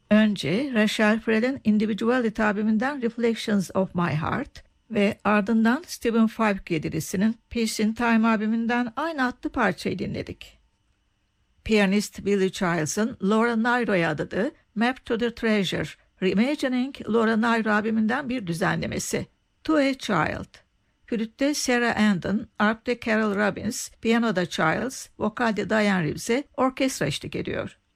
Önce Rachel Fred'in Individuality albümünden Reflections of My Heart ve ardından Stephen Falk yedilisinin Peace in Time albümünden aynı adlı parçayı dinledik. Piyanist Billy Childs'ın Laura Nyro'ya adadığı Map to the Treasure, Reimagining Laura Nyro albümünden bir düzenlemesi. To a Child. Flütte Sarah Andon, arpte Carol Robbins, piyanoda Childs, vokalde Diane Reeves'e orkestra eşlik ediyor.